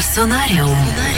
Персонаріум.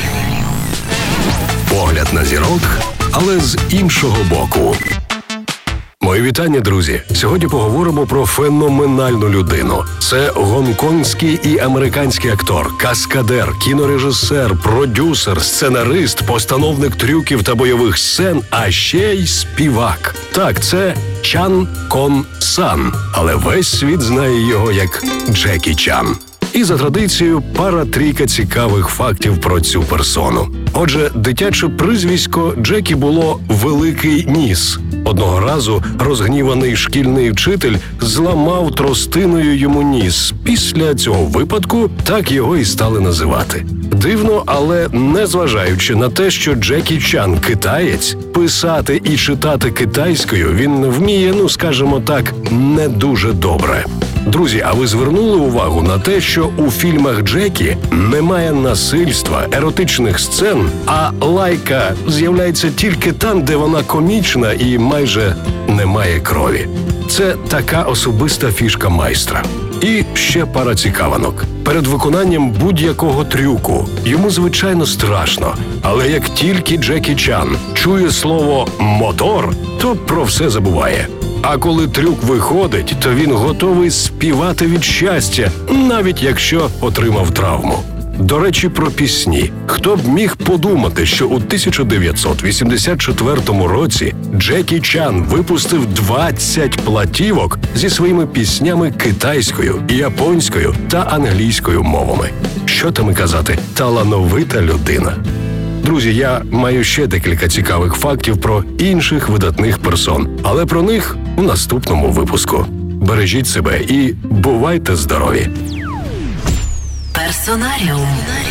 Погляд на зірок, але з іншого боку. Мої вітання, друзі! Сьогодні поговоримо про феноменальну людину. Це гонконгський і американський актор, каскадер, кінорежисер, продюсер, сценарист, постановник трюків та бойових сцен, а ще й співак. Так, це Чан Кон Сан, але весь світ знає його як Джекі Чан. І за традицією пара-трійка цікавих фактів про цю персону. Отже, дитяче прізвисько Джекі було «Великий ніс». Одного разу розгніваний шкільний вчитель зламав тростиною йому ніс. Після цього випадку так його і стали називати. Дивно, але незважаючи на те, що Джекі Чан китаєць, писати і читати китайською він вміє, скажімо так, не дуже добре. Друзі, а ви звернули увагу на те, що у фільмах Джекі немає насильства, еротичних сцен, а лайка з'являється тільки там, де вона комічна і майже немає крові. Це така особиста фішка майстра. І ще пара цікавинок. Перед виконанням будь-якого трюку йому, звичайно, страшно. Але як тільки Джекі Чан чує слово «мотор», то про все забуває. А коли трюк виходить, то він готовий співати від щастя, навіть якщо отримав травму. До речі, про пісні. Хто б міг подумати, що у 1984 році Джекі Чан випустив 20 платівок зі своїми піснями китайською, японською та англійською мовами. Що там і казати, талановита людина. Друзі, я маю ще декілька цікавих фактів про інших видатних персон, але про них у наступному випуску. Бережіть себе і бувайте здорові! Персонаріум.